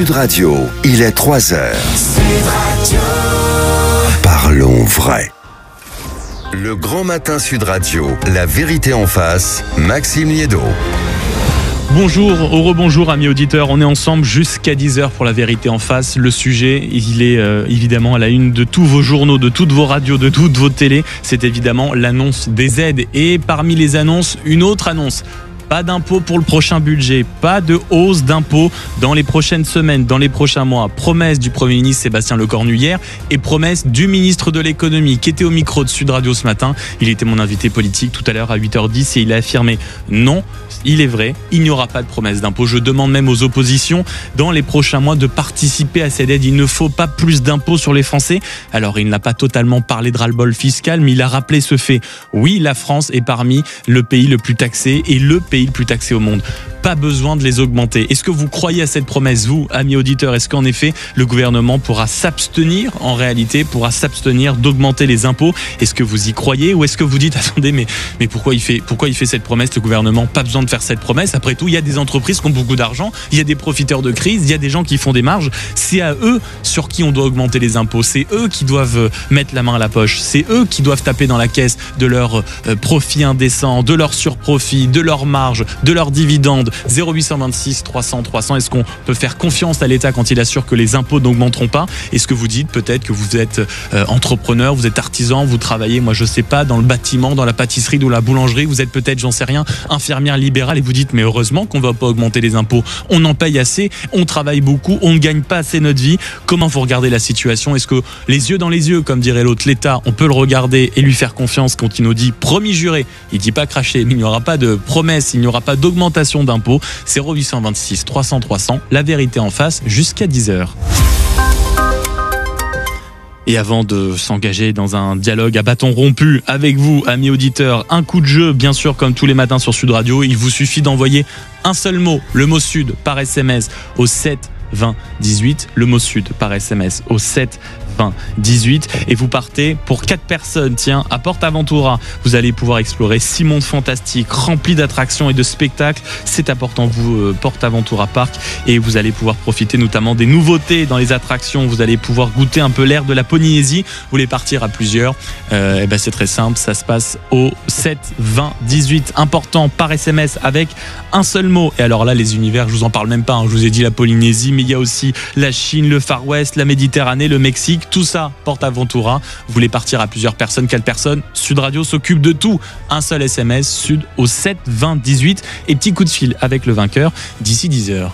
Sud Radio, il est 3h. Sud Radio. Parlons vrai. Le grand matin Sud Radio, la vérité en face, Maxime Liédo. Bonjour, au rebonjour amis auditeurs, on est ensemble jusqu'à 10h pour la vérité en face. Le sujet, il est évidemment à la une de tous vos journaux, de toutes vos radios, de toutes vos télés. C'est évidemment l'annonce des aides. Et parmi les annonces, une autre annonce. Pas d'impôts pour le prochain budget, pas de hausse d'impôts dans les prochaines semaines, dans les prochains mois. Promesse du Premier ministre Sébastien Lecornu hier et promesse du ministre de l'économie qui était au micro de Sud Radio ce matin. Il était mon invité politique tout à l'heure à 8h10 et il a affirmé non, il est vrai, il n'y aura pas de promesse d'impôts. Je demande même aux oppositions dans les prochains mois de participer à cette aide. Il ne faut pas plus d'impôts sur les Français. Alors il n'a pas totalement parlé de ras-le-bol fiscal, mais il a rappelé ce fait. Oui, la France est parmi le pays le plus taxé et le pays le plus taxé au monde. Pas besoin de les augmenter. Est-ce que vous croyez à cette promesse, vous, amis auditeurs? Est-ce qu'en effet, le gouvernement pourra s'abstenir, pourra s'abstenir d'augmenter les impôts? Est-ce que vous y croyez? Ou est-ce que vous dites, attendez, mais pourquoi il fait cette promesse, le gouvernement? Pas besoin de faire cette promesse. Après tout, il y a des entreprises qui ont beaucoup d'argent, il y a des profiteurs de crise, il y a des gens qui font des marges. C'est à eux sur qui on doit augmenter les impôts. C'est eux qui doivent mettre la main à la poche. C'est eux qui doivent taper dans la caisse de leurs profits indécents, de leurs surprofits, de leurs marges, de leurs dividendes. 0826 300 300. Est-ce qu'on peut faire confiance à l'État quand il assure que les impôts n'augmenteront pas? Est-ce que vous dites peut-être que vous êtes entrepreneur, vous êtes artisan, vous travaillez, moi je sais pas, dans le bâtiment, dans la pâtisserie, dans la boulangerie, vous êtes peut-être, j'en sais rien, infirmière libérale et vous dites mais heureusement qu'on va pas augmenter les impôts. On en paye assez, on travaille beaucoup, on ne gagne pas assez notre vie. Comment vous regardez la situation? Est-ce que les yeux dans les yeux, comme dirait l'autre, l'État, on peut le regarder et lui faire confiance quand il nous dit promis juré, il dit pas cracher, mais il n'y aura pas de promesse, il n'y aura pas d'augmentation d'impôts. 0826 300 300, la vérité en face jusqu'à 10h. Et avant de s'engager dans un dialogue à bâton rompu avec vous, amis auditeurs, un coup de jeu, bien sûr, comme tous les matins sur Sud Radio, il vous suffit d'envoyer un seul mot, le mot Sud, par SMS au 7 20 18, le mot Sud par SMS au 7 20 18 et vous partez pour 4 personnes, tiens, à PortAventura. Vous allez pouvoir explorer 6 mondes fantastiques remplis d'attractions et de spectacles. C'est à PortAventura Park et vous allez pouvoir profiter notamment des nouveautés dans les attractions. Vous allez pouvoir goûter un peu l'air de la Polynésie. Vous voulez partir à plusieurs, c'est très simple, ça se passe au 7 20 18, important par SMS avec un seul mot. Et alors là, les univers, je vous en parle même pas, je vous ai dit la Polynésie, mais il y a aussi la Chine, le Far West, la Méditerranée, le Mexique. Tout ça, PortAventura. Vous voulez partir à plusieurs personnes, 4 personnes, Sud Radio s'occupe de tout. Un seul SMS, Sud au 7 20 18 et petit coup de fil avec le vainqueur d'ici 10h.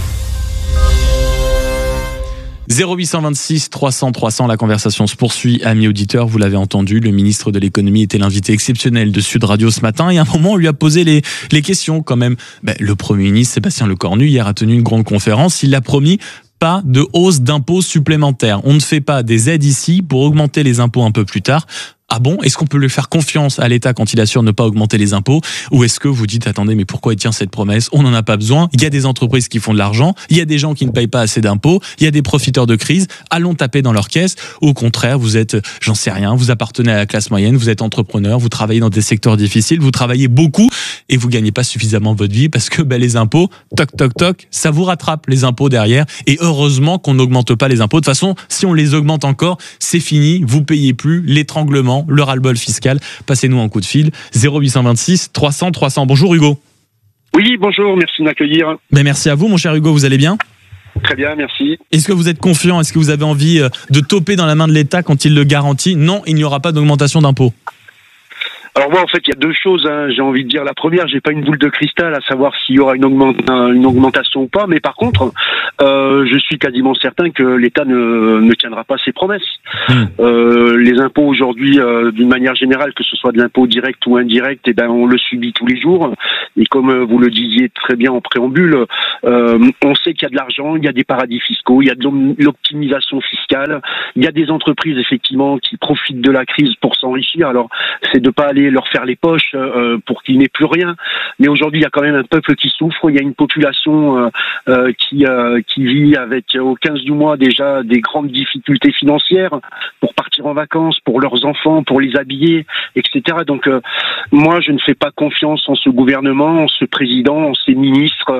0826 300 300, la conversation se poursuit, amis auditeurs, vous l'avez entendu, le ministre de l'économie était l'invité exceptionnel de Sud Radio ce matin et à un moment on lui a posé les questions quand même. Le Premier ministre Sébastien Lecornu hier a tenu une grande conférence, il a promis pas de hausse d'impôts supplémentaires. On ne fait pas des aides ici pour augmenter les impôts un peu plus tard. Ah bon? Est-ce qu'on peut lui faire confiance à l'État quand il assure ne pas augmenter les impôts? Ou est-ce que vous dites, attendez, mais pourquoi il tient cette promesse? On n'en a pas besoin. Il y a des entreprises qui font de l'argent. Il y a des gens qui ne payent pas assez d'impôts. Il y a des profiteurs de crise. Allons taper dans leur caisse. Au contraire, vous êtes, j'en sais rien, vous appartenez à la classe moyenne, vous êtes entrepreneur, vous travaillez dans des secteurs difficiles, vous travaillez beaucoup et vous gagnez pas suffisamment votre vie parce que les impôts, toc, toc, toc, ça vous rattrape les impôts derrière. Et heureusement qu'on n'augmente pas les impôts. De toute façon, si on les augmente encore, c'est fini. Vous payez plus l'étranglement, le ras-le-bol fiscal. Passez-nous un coup de fil 0826 300 300. Bonjour Hugo. Oui, bonjour, merci de m'accueillir. Merci à vous mon cher Hugo, vous allez bien? Très bien, merci. Est-ce que vous êtes confiant? Est-ce que vous avez envie de toper dans la main de l'État quand il le garantit? Non, il n'y aura pas d'augmentation d'impôts. Alors moi, en fait, il y a deux choses. J'ai envie de dire. La première, j'ai pas une boule de cristal à savoir s'il y aura une augmentation ou pas. Mais par contre, je suis quasiment certain que l'État ne tiendra pas ses promesses. Les impôts aujourd'hui, d'une manière générale, que ce soit de l'impôt direct ou indirect, on le subit tous les jours. Et comme vous le disiez très bien en préambule, on sait qu'il y a de l'argent, il y a des paradis fiscaux, il y a de l'optimisation fiscale, il y a des entreprises effectivement qui profitent de la crise pour s'enrichir. Alors, c'est de pas aller leur faire les poches pour qu'il n'ait plus rien. Mais aujourd'hui, il y a quand même un peuple qui souffre. Il y a une population qui vit avec au 15 du mois déjà des grandes difficultés financières pour partir en vacances, pour leurs enfants, pour les habiller, etc. Donc moi, je ne fais pas confiance en ce gouvernement, en ce président, en ces ministres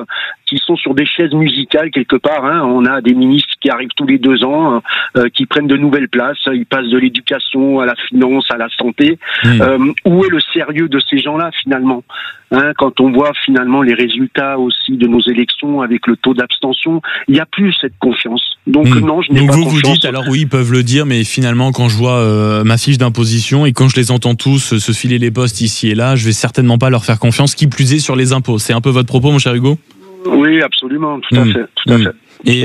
qui sont sur des chaises musicales quelque part. On a des ministres qui arrivent tous les 2 ans, qui prennent de nouvelles places. Ils passent de l'éducation à la finance, à la santé. Où est le sérieux de ces gens-là finalement? Quand on voit finalement les résultats aussi de nos élections avec le taux d'abstention, il n'y a plus cette confiance. Donc non, je n'ai pas confiance. Vous dites, alors oui, ils peuvent le dire, mais finalement, quand je vois ma fiche d'imposition et quand je les entends tous se filer les postes ici et là, je vais certainement pas leur faire confiance, qui plus est sur les impôts. C'est un peu votre propos, mon cher Hugo ? Oui, absolument, tout à fait. Et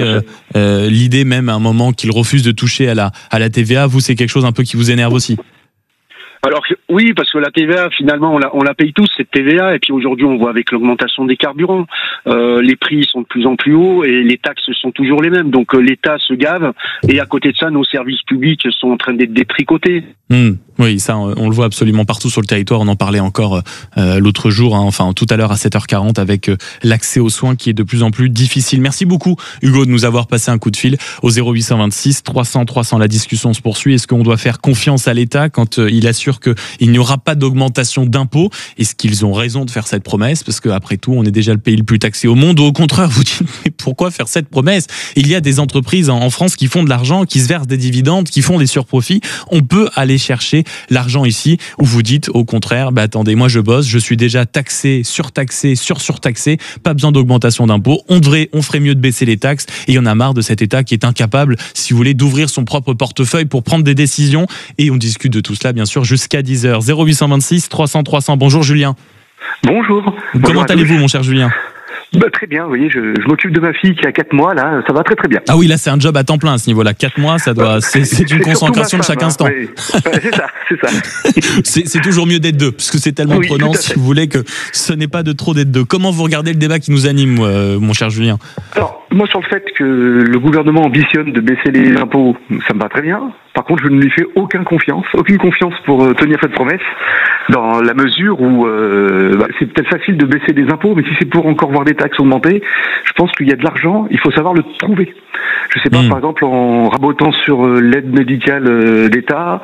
l'idée même à un moment qu'ils refusent de toucher à la TVA, vous, c'est quelque chose un peu qui vous énerve aussi ? Alors oui, parce que la TVA, finalement, on la paye tous, cette TVA, et puis aujourd'hui, on voit avec l'augmentation des carburants, les prix sont de plus en plus hauts et les taxes sont toujours les mêmes. Donc l'État se gave, et à côté de ça, nos services publics sont en train d'être détricotés. Oui, ça, on le voit absolument partout sur le territoire. On en parlait encore l'autre jour, enfin tout à l'heure à 7h40, avec l'accès aux soins qui est de plus en plus difficile. Merci beaucoup, Hugo, de nous avoir passé un coup de fil au 0826 300 300. La discussion se poursuit. Est-ce qu'on doit faire confiance à l'État quand il assure qu'il n'y aura pas d'augmentation d'impôts? Est-ce qu'ils ont raison de faire cette promesse? Parce qu'après tout, on est déjà le pays le plus taxé au monde. Ou au contraire, vous dites, mais pourquoi faire cette promesse? Il y a des entreprises en France qui font de l'argent, qui se versent des dividendes, qui font des surprofits. On peut aller chercher l'argent ici, où vous dites au contraire, attendez, moi je bosse, je suis déjà taxé, surtaxé, surtaxé, pas besoin d'augmentation d'impôts, on ferait mieux de baisser les taxes, et il y en a marre de cet État qui est incapable, si vous voulez, d'ouvrir son propre portefeuille pour prendre des décisions, et on discute de tout cela bien sûr jusqu'à 10h. 0826 300 300. Bonjour Julien. Bonjour. Comment allez-vous, mon cher Julien? Très bien, vous voyez, je m'occupe de ma fille qui a 4 mois, là, ça va très très bien. Ah oui, là c'est un job à temps plein à ce niveau-là. 4 mois, ça doit, c'est une concentration de chaque instant. Oui. C'est ça. c'est toujours mieux d'être deux, parce que c'est tellement prenant, si vous voulez, que ce n'est pas de trop d'être deux. Comment vous regardez le débat qui nous anime, mon cher Julien? Alors, moi, sur le fait que le gouvernement ambitionne de baisser les impôts, ça me va très bien. Par contre, je ne lui fais aucune confiance pour tenir cette promesse, dans la mesure où c'est peut-être facile de baisser des impôts, mais si c'est pour encore voir des taxes augmenter, je pense qu'il y a de l'argent, il faut savoir le trouver. Je sais pas, par exemple, en rabotant sur l'aide médicale d'État,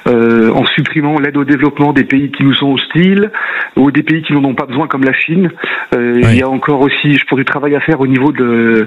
en supprimant l'aide au développement des pays qui nous sont hostiles, ou des pays qui n'en ont pas besoin, comme la Chine. Il y a encore aussi, je pense, du travail à faire au niveau de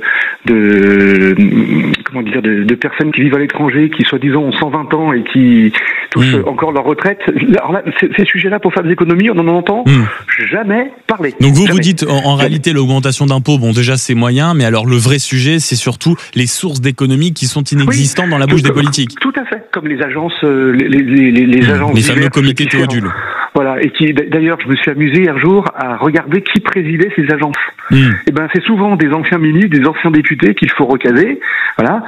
personnes qui vivent à l'étranger, qui soi-disant ont 120 ans et qui touchent encore leur retraite. Alors là, ces sujets-là, pour faire des économies, on n'en entend jamais parler. Donc vous dites, en réalité, l'augmentation d'impôts, bon, déjà c'est moyen, mais alors le vrai sujet, c'est surtout les sources d'économies qui sont inexistantes dans la bouche des politiques. Tout à fait, comme les agences, les agences, les fameux comités Théodule. Voilà, et qui, d'ailleurs, je me suis amusé hier jour à regarder qui présidait ces agences. Et c'est souvent des anciens ministres, des anciens députés qu'il faut recaser. Voilà,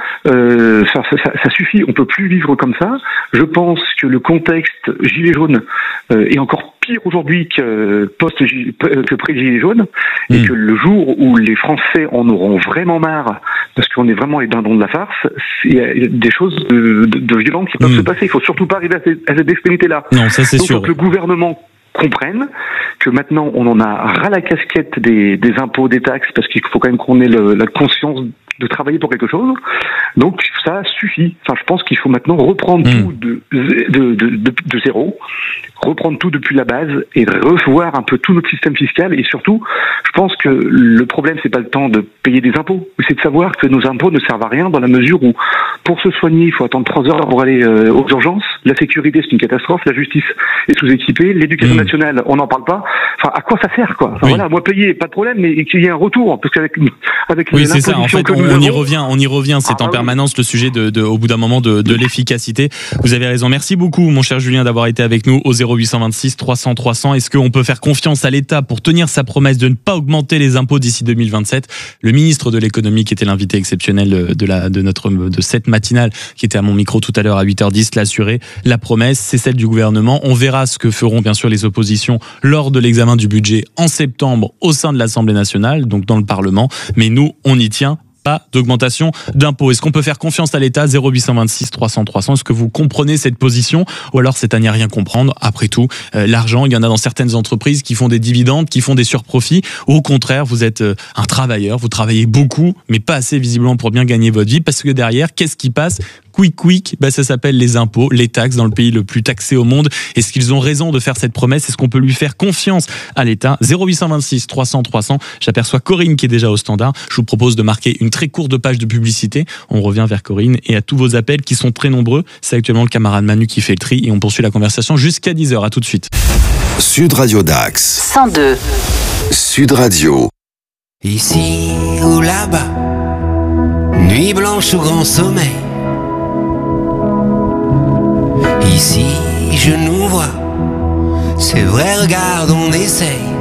ça suffit. On peut plus vivre comme ça. Je pense que le contexte gilet jaune est encore pire aujourd'hui que pré-gilet jaune, et que le jour où les Français en auront vraiment marre, parce qu'on est vraiment les dindons de la farce, il y a des choses de violentes qui peuvent se passer. Il faut surtout pas arriver à cette extrémité-là. Non, ça c'est sûr. Donc le gouvernement comprenne que maintenant on en a ras la casquette des impôts, des taxes, parce qu'il faut quand même qu'on ait la conscience de travailler pour quelque chose. Donc ça suffit. Enfin, je pense qu'il faut maintenant reprendre tout de zéro, reprendre tout depuis la base et revoir un peu tout notre système fiscal. Et surtout, je pense que le problème, c'est pas le temps de payer des impôts, mais c'est de savoir que nos impôts ne servent à rien, dans la mesure où, pour se soigner, il faut attendre 3 heures pour aller aux urgences. La sécurité, c'est une catastrophe. La justice est sous-équipée. L'éducation nationale, on n'en parle pas. Enfin, à quoi ça sert, quoi? Enfin, voilà, moi payer, pas de problème, mais qu'il y ait un retour, parce qu'avec c'est ça. En fait, on y revient. C'est en permanence le sujet au bout d'un moment de l'efficacité. Vous avez raison. Merci beaucoup, mon cher Julien, d'avoir été avec nous au 0826 300 300. Est-ce qu'on peut faire confiance à l'État pour tenir sa promesse de ne pas augmenter les impôts d'ici 2027? Le ministre de l'économie, qui était l'invité exceptionnel de cette matinale, qui était à mon micro tout à l'heure à 8h10, l'a assuré. La promesse, c'est celle du gouvernement. On verra ce que feront bien sûr les oppositions lors de l'examen du budget en septembre au sein de l'Assemblée nationale, donc dans le Parlement. Mais nous, on y tient. Pas d'augmentation d'impôts. Est-ce qu'on peut faire confiance à l'État? 0826 300 300. Est-ce que vous comprenez cette position, ou alors c'est à n'y rien comprendre? Après tout, l'argent, il y en a dans certaines entreprises qui font des dividendes, qui font des surprofits. Au contraire, vous êtes un travailleur, vous travaillez beaucoup, mais pas assez visiblement pour bien gagner votre vie, parce que derrière, qu'est-ce qui passe? quick, ça s'appelle les impôts, les taxes dans le pays le plus taxé au monde. Est-ce qu'ils ont raison de faire cette promesse? Est-ce qu'on peut lui faire confiance à l'État? 0826 300 300. J'aperçois Corinne qui est déjà au standard. Je vous propose de marquer une très courte page de publicité. On revient vers Corinne et à tous vos appels qui sont très nombreux. C'est actuellement le camarade Manu qui fait le tri et on poursuit la conversation jusqu'à 10h. À tout de suite. Sud Radio Dax. 102. Sud Radio. Ici ou là-bas, nuit blanche ou grand sommeil. Ici je nous vois, c'est vrai, regarde, on essaye.